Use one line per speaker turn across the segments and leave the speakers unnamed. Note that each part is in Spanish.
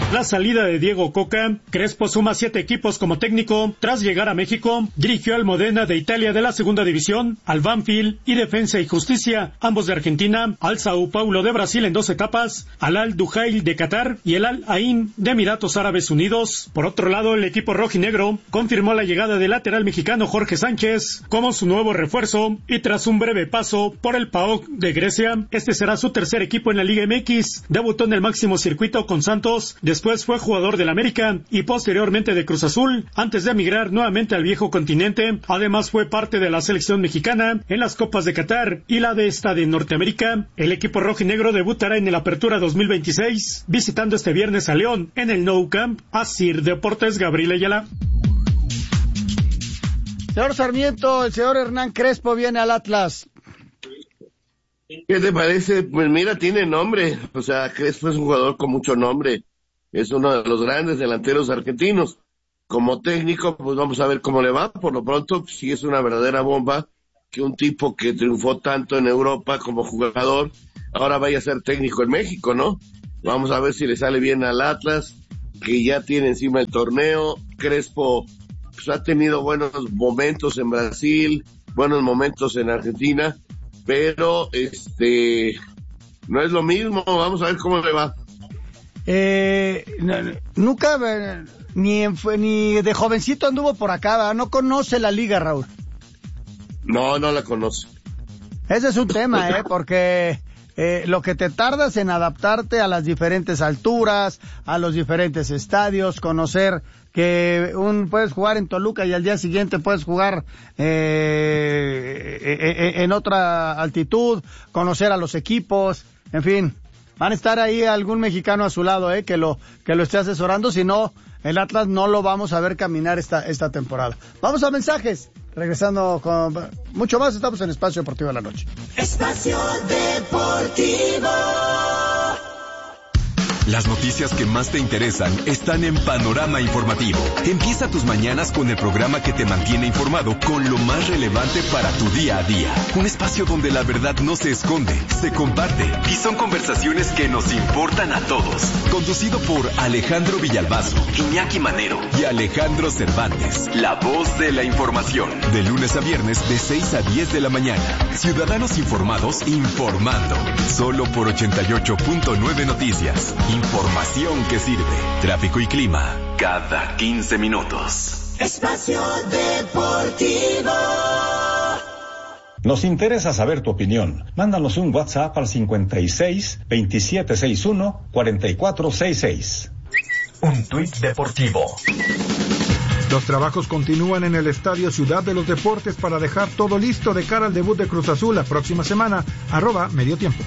La salida de Diego Coca, Crespo suma 7 equipos como técnico. Tras llegar a México, dirigió al Modena de Italia de la segunda división, al Banfield y Defensa y Justicia, ambos de Argentina, al Sao Paulo de Brasil en 2 etapas, al Al-Duhail de Qatar y el Al-Ain de Emiratos Árabes Unidos. Por otro lado, el equipo rojinegro confirmó la llegada del lateral mexicano Jorge Sánchez como su nuevo refuerzo y tras un breve paso por el PAOK de Grecia, este será su tercer equipo en la Liga MX. Debutó en el máximo circuito con Santos, después fue jugador del América y posteriormente de Cruz Azul, antes de emigrar nuevamente al viejo continente. Además fue parte de la selección mexicana en las Copas de Qatar y la de esta de Norteamérica. El equipo rojinegro debutará en el Apertura 2026, visitando este viernes a León en el Nou Camp. Asir Deportes, Gabriel Ayala.
Señor Sarmiento, el señor Hernán Crespo viene al Atlas.
¿Qué te parece? Pues mira, tiene nombre. O sea, Crespo es un jugador con mucho nombre. Es uno de los grandes delanteros argentinos. Como técnico, pues vamos a ver cómo le va. Por lo pronto, sí es una verdadera bomba que un tipo que triunfó tanto en Europa como jugador, ahora vaya a ser técnico en México, ¿no? Vamos a ver si le sale bien al Atlas, que ya tiene encima el torneo. Crespo pues, ha tenido buenos momentos en Brasil, buenos momentos en Argentina, pero no es lo mismo. Vamos a ver cómo le va.
Nunca ni de jovencito anduvo por acá, ¿verdad? No conoce la liga, Raúl.
No la conoce.
Ese es un tema, porque lo que te tardas en adaptarte a las diferentes alturas, a los diferentes estadios, conocer que puedes jugar en Toluca y al día siguiente puedes jugar en otra altitud, conocer a los equipos, en fin. Van a estar ahí algún mexicano a su lado, que lo esté asesorando, si no, el Atlas no lo vamos a ver caminar esta temporada. Vamos a mensajes, regresando con mucho más, estamos en Espacio Deportivo de la Noche.
Espacio Deportivo.
Las noticias que más te interesan están en Panorama Informativo. Empieza tus mañanas con el programa que te mantiene informado con lo más relevante para tu día a día. Un espacio donde la verdad no se esconde, se comparte y son conversaciones que nos importan a todos. Conducido por Alejandro Villalbazo, Iñaki Manero y Alejandro Cervantes. La voz de la información. De lunes a viernes de 6 a 10 de la mañana. Ciudadanos informados informando. Solo por 88.9 Noticias. Información que sirve. Tráfico y clima cada 15 minutos.
Espacio Deportivo.
Nos interesa saber tu opinión. Mándanos un WhatsApp al 56 2761 4466.
Un tuit deportivo.
Los trabajos continúan en el Estadio Ciudad de los Deportes para dejar todo listo de cara al debut de Cruz Azul la próxima semana. @mediotiempo.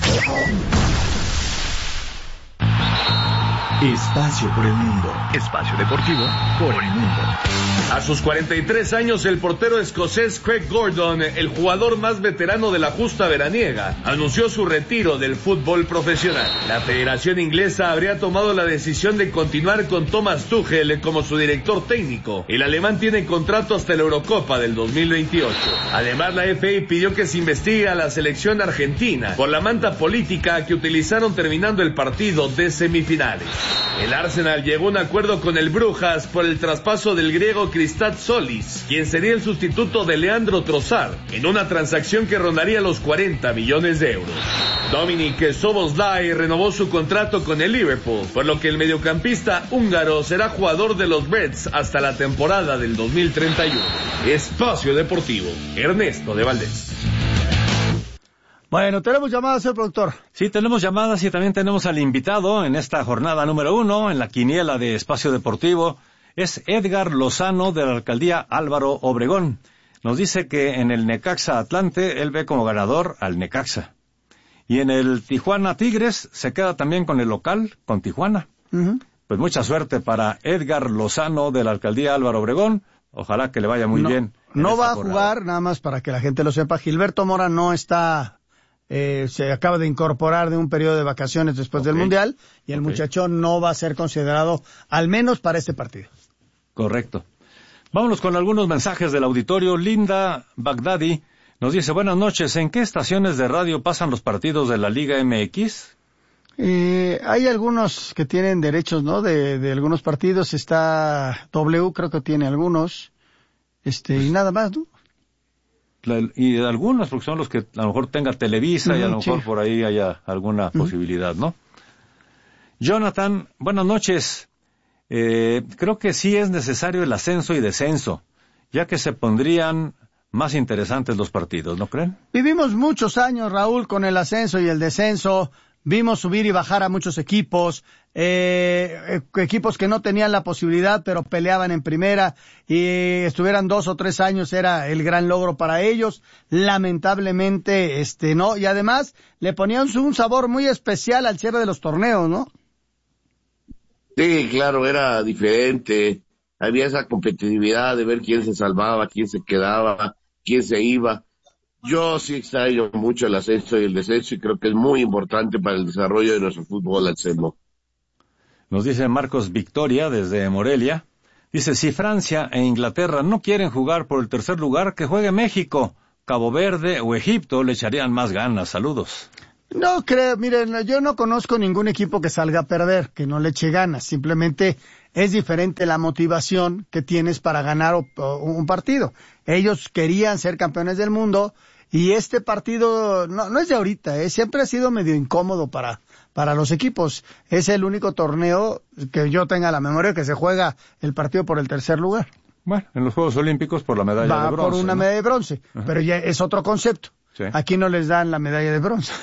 Espacio por el mundo. Espacio deportivo por el mundo.
A sus 43 años, el portero escocés Craig Gordon, el jugador más veterano de la justa veraniega, anunció su retiro del fútbol profesional. La Federación Inglesa habría tomado la decisión de continuar con Thomas Tuchel como su director técnico. El alemán tiene contrato hasta la Eurocopa del 2028. Además, la FA pidió que se investigue a la selección argentina por la manta política que utilizaron terminando el partido de semifinales. El Arsenal llegó a un acuerdo con el Brujas por el traspaso del griego Christos Solis, quien sería el sustituto de Leandro Trossard, en una transacción que rondaría los 40 millones de euros. Dominik Szoboszlai renovó su contrato con el Liverpool, por lo que el mediocampista húngaro será jugador de los Reds hasta la temporada del 2031. Espacio Deportivo, Ernesto de Valdés.
Bueno, tenemos llamadas, señor productor.
Sí, tenemos llamadas y también tenemos al invitado en esta jornada número 1, en la quiniela de Espacio Deportivo. Es Edgar Lozano, de la alcaldía Álvaro Obregón. Nos dice que en el Necaxa Atlante, él ve como ganador al Necaxa. Y en el Tijuana Tigres, se queda también con el local, con Tijuana. Pues mucha suerte para Edgar Lozano, de la alcaldía Álvaro Obregón. Ojalá que le vaya muy bien.
No va a jugar, nada más para que la gente lo sepa. Gilberto Mora no está... se acaba de incorporar de un periodo de vacaciones después del Mundial y el muchacho no va a ser considerado, al menos para este partido.
Correcto. Vámonos con algunos mensajes del auditorio. Linda Bagdadi nos dice, buenas noches, ¿en qué estaciones de radio pasan los partidos de la Liga MX?
Hay algunos que tienen derechos, ¿no? De algunos partidos. Está W, creo que tiene algunos. Y nada más, ¿no?
Y de algunos, porque son los que a lo mejor tenga Televisa y a lo mejor por ahí haya alguna posibilidad, ¿no? Jonathan, buenas noches. Creo que sí es necesario el ascenso y descenso, ya que se pondrían más interesantes los partidos, ¿no creen?
Vivimos muchos años, Raúl, con el ascenso y el descenso. Vimos subir y bajar a muchos equipos, equipos que no tenían la posibilidad, pero peleaban en primera, y estuvieran 2 o 3 años, era el gran logro para ellos. Lamentablemente, no, y además le ponían un sabor muy especial al cierre de los torneos, ¿no?
Sí, claro, era diferente. Había esa competitividad de ver quién se salvaba, quién se quedaba, quién se iba. Yo sí extraño mucho el ascenso y el descenso y creo que es muy importante para el desarrollo de nuestro fútbol, Anselmo.
Nos dice Marcos Victoria desde Morelia. Dice, si Francia e Inglaterra no quieren jugar por el tercer lugar, que juegue México, Cabo Verde o Egipto, le echarían más ganas. Saludos.
No creo, miren, yo no conozco ningún equipo que salga a perder, que no le eche ganas. Simplemente es diferente la motivación que tienes para ganar un partido. Ellos querían ser campeones del mundo y este partido no es de ahorita, siempre ha sido medio incómodo para los equipos. Es el único torneo que yo tenga la memoria que se juega el partido por el tercer lugar.
Bueno, en los Juegos Olímpicos por la medalla de bronce.
Va por una medalla de bronce, pero ya es otro concepto. Sí. Aquí no les dan la medalla de bronce.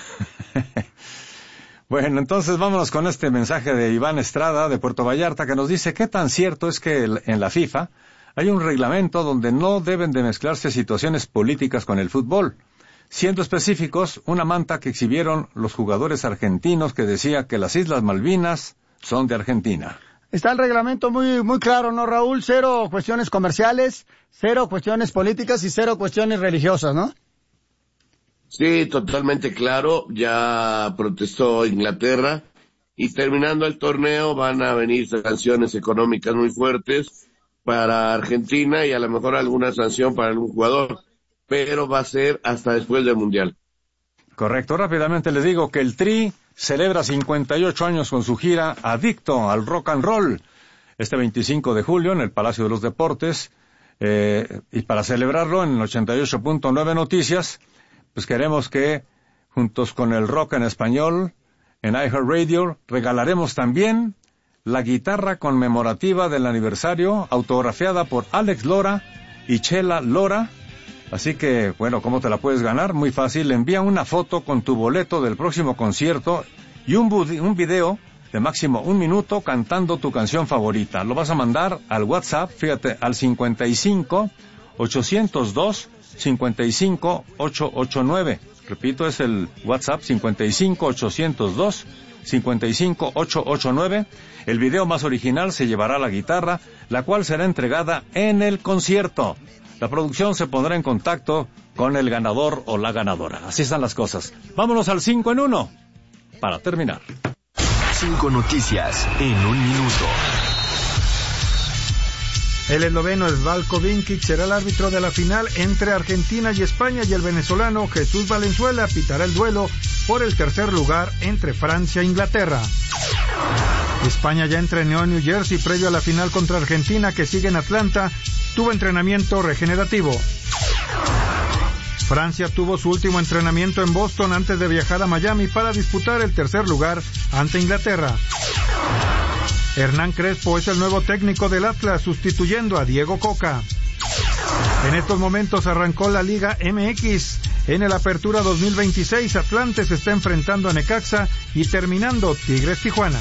Bueno, entonces vámonos con este mensaje de Iván Estrada de Puerto Vallarta que nos dice qué tan cierto es que en la FIFA hay un reglamento donde no deben de mezclarse situaciones políticas con el fútbol. Siendo específicos, una manta que exhibieron los jugadores argentinos que decía que las Islas Malvinas son de Argentina.
Está el reglamento muy claro, ¿no, Raúl? 0 cuestiones comerciales, 0 cuestiones políticas y 0 cuestiones religiosas, ¿no?
Sí, totalmente claro. Ya protestó Inglaterra y terminando el torneo van a venir sanciones económicas muy fuertes para Argentina y a lo mejor alguna sanción para algún jugador, pero va a ser hasta después del Mundial.
Correcto. Rápidamente les digo que el Tri celebra 58 años con su gira Adicto al Rock and Roll este 25 de julio en el Palacio de los Deportes, y para celebrarlo en 88.9 Noticias, pues queremos que, juntos con el rock en español, en iHeartRadio, regalaremos también la guitarra conmemorativa del aniversario, autografiada por Alex Lora y Chela Lora. Así que, bueno, ¿cómo te la puedes ganar? Muy fácil, envía una foto con tu boleto del próximo concierto y un video de máximo 1 minuto cantando tu canción favorita. Lo vas a mandar al WhatsApp, fíjate, al 55-802-55889. Repito, es el WhatsApp 55-802-55889. El video más original se llevará la guitarra, la cual será entregada en el concierto. La producción se pondrá en contacto con el ganador o la ganadora. Así están las cosas. Vámonos al 5 en 1 para terminar.
5 noticias en 1 minuto.
El esloveno Slavko Vinkic será el árbitro de la final entre Argentina y España, y el venezolano Jesús Valenzuela pitará el duelo por el tercer lugar entre Francia e Inglaterra. España ya entrenó en New Jersey previo a la final contra Argentina, que sigue en Atlanta. Tuvo entrenamiento regenerativo. Francia tuvo su último entrenamiento en Boston antes de viajar a Miami para disputar el tercer lugar ante Inglaterra. Hernán Crespo es el nuevo técnico del Atlas, sustituyendo a Diego Coca. En estos momentos arrancó la Liga MX. En el Apertura 2026, Atlante se está enfrentando a Necaxa y terminando Tigres Tijuana.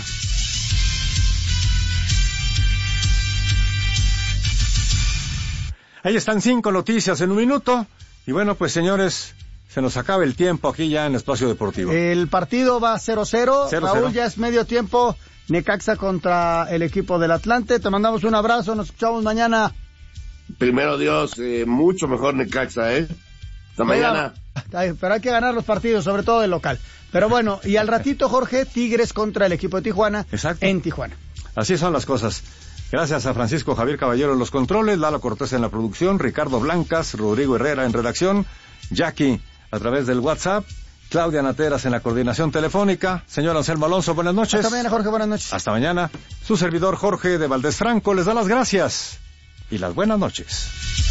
Ahí están 5 noticias en 1 minuto. Y bueno, pues señores, se nos acaba el tiempo aquí ya en Espacio Deportivo.
El partido va 0-0.
0-0.
Raúl, ya es medio tiempo. Necaxa contra el equipo del Atlante. Te mandamos un abrazo, nos escuchamos mañana.
Primero Dios, mucho mejor Necaxa, Hasta mañana.
Pero hay que ganar los partidos, sobre todo el local. Pero bueno, y al ratito, Jorge, Tigres contra el equipo de Tijuana.
Exacto.
En Tijuana.
Así son las cosas. Gracias a Francisco Javier Caballero en los controles, Lalo Cortés en la producción, Ricardo Blancas, Rodrigo Herrera en redacción, Jackie a través del WhatsApp Claudia Nateras en la coordinación telefónica. Señor Anselmo Alonso, buenas noches.
Hasta mañana, Jorge, buenas noches.
Hasta mañana. Su servidor Jorge de Valdés Franco les da las gracias y las buenas noches.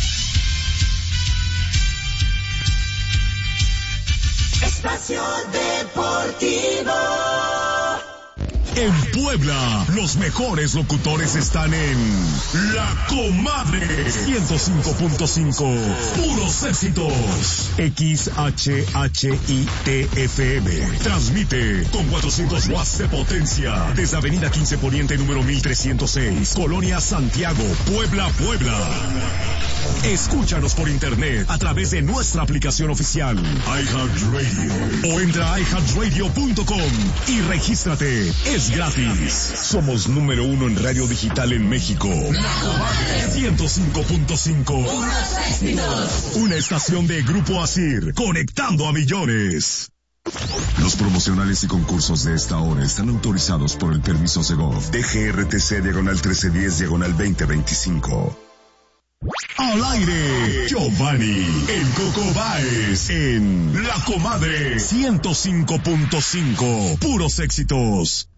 Espacio Deportivo.
En Puebla, los mejores locutores están en La Comadre 105.5. Puros éxitos. XHHITFM. Transmite con 400 watts de potencia desde Avenida 15 Poniente número 1306, Colonia Santiago, Puebla, Puebla. Escúchanos por internet a través de nuestra aplicación oficial iHeartRadio o entra a iHeartRadio.com y regístrate. Es gratis. Somos número 1 en radio digital en México. 105.5. Una estación de Grupo ASIR, conectando a millones. Los promocionales y concursos de esta hora están autorizados por el permiso Segov DGRTC /13/2025. Al aire, Giovanni, el Coco Báez, en La Comadre 105.5. Puros éxitos.